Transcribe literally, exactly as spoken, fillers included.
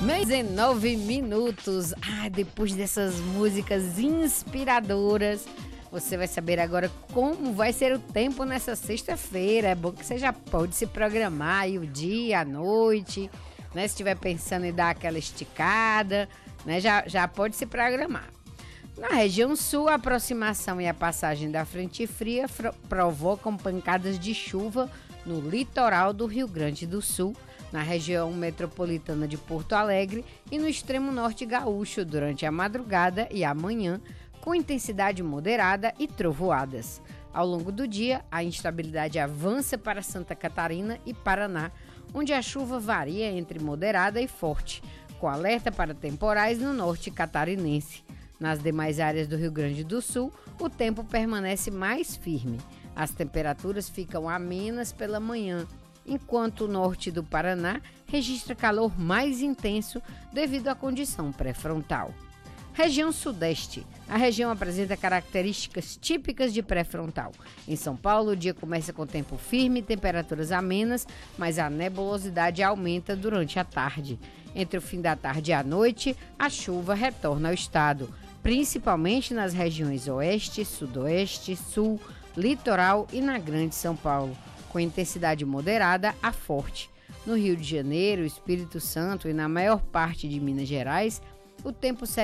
dezenove minutos. Ah, depois dessas músicas inspiradoras, você vai saber agora como vai ser o tempo nessa sexta-feira. É bom que você já pode se programar aí o dia, a noite, né? Se estiver pensando em dar aquela esticada, né? Já, já pode se programar. Na região sul, a aproximação e a passagem da frente fria provocam pancadas de chuva no litoral do Rio Grande do Sul, na região metropolitana de Porto Alegre e no extremo norte gaúcho durante a madrugada e a manhã, com intensidade moderada e trovoadas. Ao longo do dia, a instabilidade avança para Santa Catarina e Paraná, onde a chuva varia entre moderada e forte, com alerta para temporais no norte catarinense. Nas demais áreas do Rio Grande do Sul, o tempo permanece mais firme. As temperaturas ficam amenas pela manhã, enquanto o norte do Paraná registra calor mais intenso devido à condição pré-frontal. Região Sudeste. A região apresenta características típicas de pré-frontal. Em São Paulo, o dia começa com tempo firme e temperaturas amenas, mas a nebulosidade aumenta durante a tarde. Entre o fim da tarde e a noite, a chuva retorna ao estado, principalmente nas regiões Oeste, Sudoeste, Sul, Litoral e na Grande São Paulo, com intensidade moderada a forte. No Rio de Janeiro, Espírito Santo e na maior parte de Minas Gerais, o tempo segue